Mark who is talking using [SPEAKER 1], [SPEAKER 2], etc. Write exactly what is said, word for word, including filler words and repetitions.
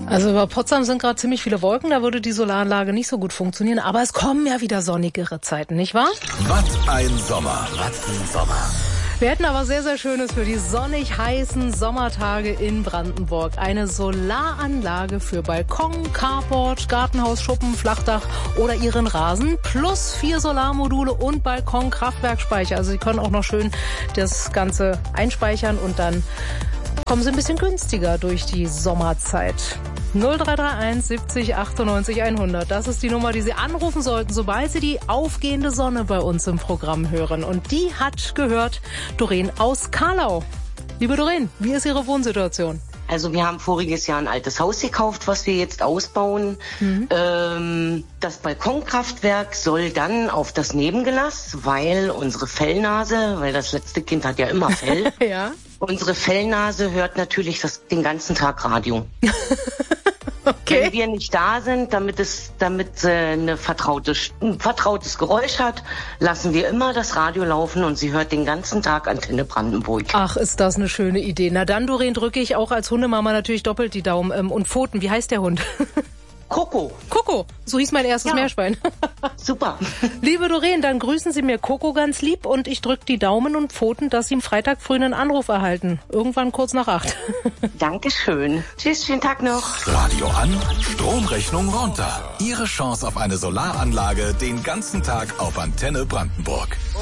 [SPEAKER 1] Also über Potsdam sind gerade ziemlich viele Wolken, da würde die Solaranlage nicht so gut funktionieren, aber es kommen ja wieder sonnigere Zeiten, nicht wahr?
[SPEAKER 2] Was ein Sommer, was ein Sommer.
[SPEAKER 1] Wir hätten aber sehr, sehr Schönes für die sonnig heißen Sommertage in Brandenburg. Eine Solaranlage für Balkon, Carport, Gartenhaus, Schuppen, Flachdach oder Ihren Rasen. Plus vier Solarmodule und Balkon-Kraftwerkspeicher. Also Sie können auch noch schön das Ganze einspeichern und dann kommen Sie ein bisschen günstiger durch die Sommerzeit. null drei drei eins siebzig achtundneunzig hundert. Das ist die Nummer, die Sie anrufen sollten, sobald Sie die aufgehende Sonne bei uns im Programm hören. Und die hat gehört Doreen aus Karlau. Liebe Doreen, wie ist Ihre Wohnsituation?
[SPEAKER 3] Also wir haben voriges Jahr ein altes Haus gekauft, was wir jetzt ausbauen. Mhm. Ähm, das Balkonkraftwerk soll dann auf das Nebengelass, weil unsere Fellnase, weil das letzte Kind hat ja immer Fell,
[SPEAKER 1] ja.
[SPEAKER 3] Unsere Fellnase hört natürlich das, den ganzen Tag Radio.
[SPEAKER 1] Okay.
[SPEAKER 3] Wenn wir nicht da sind, damit es damit äh, eine vertraute, ein vertrautes Geräusch hat, lassen wir immer das Radio laufen und sie hört den ganzen Tag Antenne Brandenburg.
[SPEAKER 1] Ach, ist das eine schöne Idee. Na dann, Doreen, drücke ich auch als Hundemama natürlich doppelt die Daumen. Ähm, und Pfoten, wie heißt der Hund?
[SPEAKER 3] Coco.
[SPEAKER 1] Coco, so hieß mein erstes ja. Meerschwein.
[SPEAKER 3] Super.
[SPEAKER 1] Liebe Doreen, dann grüßen Sie mir Coco ganz lieb und ich drücke die Daumen und Pfoten, dass Sie am Freitag früh einen Anruf erhalten. Irgendwann kurz nach acht.
[SPEAKER 3] Dankeschön. Tschüss, schönen Tag noch.
[SPEAKER 2] Radio an, Stromrechnung runter. Ihre Chance auf eine Solaranlage den ganzen Tag auf Antenne Brandenburg.